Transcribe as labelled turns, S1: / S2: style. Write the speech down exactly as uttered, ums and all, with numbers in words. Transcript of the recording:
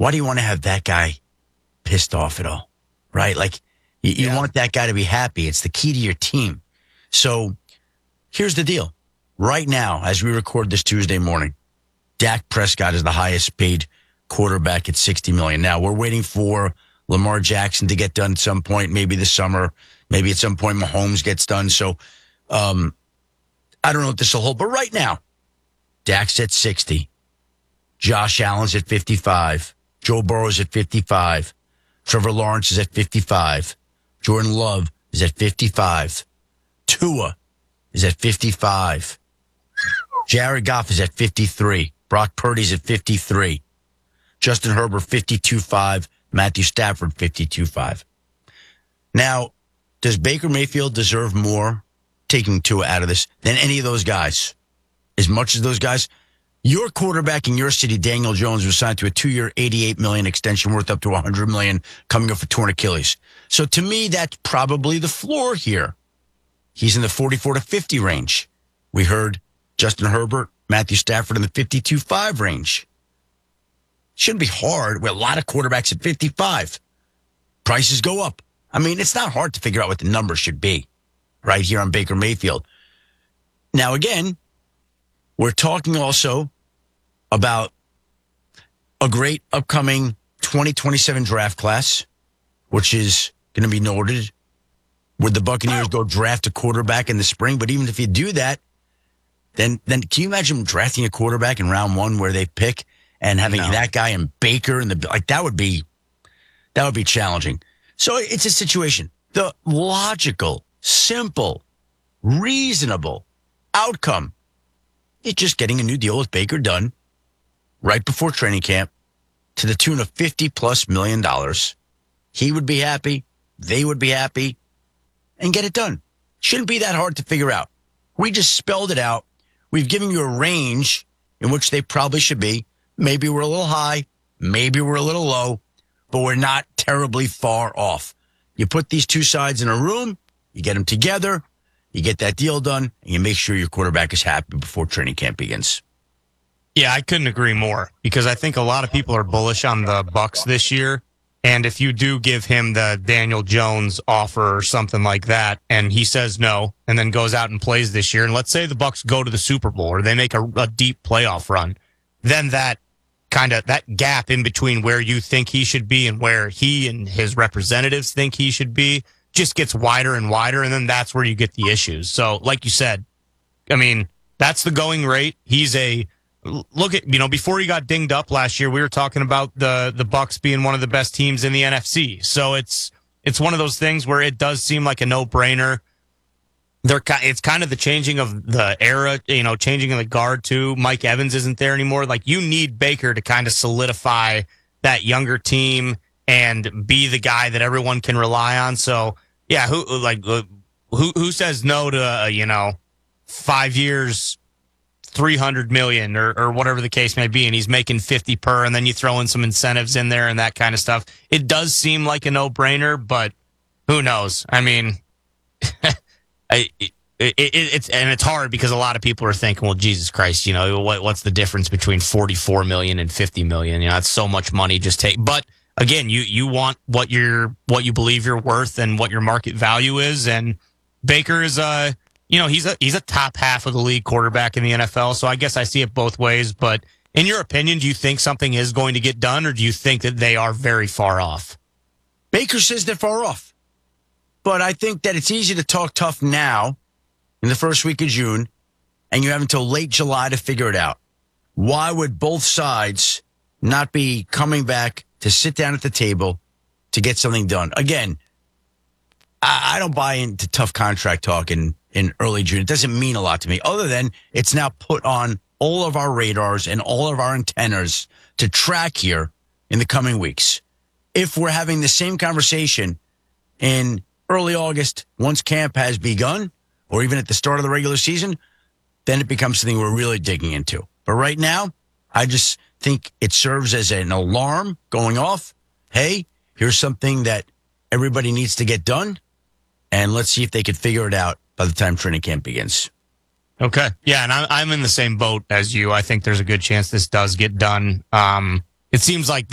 S1: why do you want to have that guy pissed off at all? Right? Like, you, you
S2: Yeah.
S1: want that guy to be happy. It's the key to your team. So here's the deal. Right now, as we record this Tuesday morning, Dak Prescott is the highest paid quarterback at sixty million dollars. Now, we're waiting for Lamar Jackson to get done at some point, maybe this summer, maybe at some point Mahomes gets done. So um, I don't know what this will hold. But right now, Dak's at sixty. Josh Allen's at fifty-five. Joe Burrow's at fifty-five. Trevor Lawrence is at fifty-five. Jordan Love is at fifty-five. Tua is at fifty-five. Jared Goff is at fifty-three. Brock Purdy's at fifty-three. Justin Herbert, fifty-two point five. Matthew Stafford, fifty-two point five. Now, does Baker Mayfield deserve more, taking Tua out of this, than any of those guys? As much as those guys? Your quarterback in your city, Daniel Jones, was signed to a two-year, eighty-eight million dollars extension worth up to one hundred million dollars coming up for torn Achilles. So to me, that's probably the floor here. He's in the forty-four to fifty range. We heard Justin Herbert, Matthew Stafford in the fifty-two point five range. Shouldn't be hard with a lot of quarterbacks at fifty-five. Prices go up. I mean, it's not hard to figure out what the number should be right here on Baker Mayfield. Now, again, we're talking also about a great upcoming twenty twenty-seven draft class, which is going to be noted. Would the Buccaneers go draft a quarterback in the spring? But even if you do that, then then can you imagine drafting a quarterback in round one where they pick and having
S2: No.
S1: that guy and Baker and the like? That would be that would be challenging. So it's a situation. The logical, simple, reasonable outcome is just getting a new deal with Baker done right before training camp to the tune of fifty plus million dollars. He would be happy. They would be happy. And get it done. Shouldn't be that hard to figure out. We just spelled it out. We've given you a range in which they probably should be. Maybe we're a little high. Maybe we're a little low. But we're not terribly far off. You put these two sides in a room. You get them together. You get that deal done. And you make sure your quarterback is happy before training camp begins.
S2: Yeah, I couldn't agree more because I think a lot of people are bullish on the Bucs this year. And if you do give him the Daniel Jones offer or something like that, and he says no, and then goes out and plays this year, and let's say the Bucs go to the Super Bowl or they make a, a deep playoff run, then that kind of that gap in between where you think he should be and where he and his representatives think he should be just gets wider and wider, and then that's where you get the issues. So, like you said, I mean, that's the going rate. He's a Look at, you know, before he got dinged up last year, we were talking about the the Bucs being one of the best teams in the N F C. So it's it's one of those things where it does seem like a no-brainer. They're it's kind of the changing of the era, you know, changing of the guard too. Mike Evans isn't there anymore. Like, you need Baker to kind of solidify that younger team and be the guy that everyone can rely on. So yeah, who like who who says no to uh, you know, five years, three hundred million or, or whatever the case may be, and he's making fifty per, and then you throw in some incentives in there and that kind of stuff. It does seem like a no-brainer, but who knows? I mean, I, it, it, it's and it's hard because a lot of people are thinking, well, Jesus Christ, you know, what, what's the difference between forty-four million and fifty million? You know, it's so much money. Just take, but again, you you want what you're what you believe you're worth and what your market value is, and Baker is uh you know, he's a he's a top half of the league quarterback in the N F L, so I guess I see it both ways. But in your opinion, do you think something is going to get done, or do you think that they are very far off?
S1: Baker says they're far off. But I think that it's easy to talk tough now in the first week of June, and you have until late July to figure it out. Why would both sides not be coming back to sit down at the table to get something done? Again, I, I don't buy into tough contract talk in in early June. It doesn't mean a lot to me, other than it's now put on all of our radars and all of our antennas to track here in the coming weeks. If we're having the same conversation in early August, once camp has begun, or even at the start of the regular season, then it becomes something we're really digging into. But right now, I just think it serves as an alarm going off. Hey, here's something that everybody needs to get done, and let's see if they can figure it out by the time training camp begins.
S2: Okay. Yeah, and I'm, I'm in the same boat as you. I think there's a good chance this does get done. Um, it seems like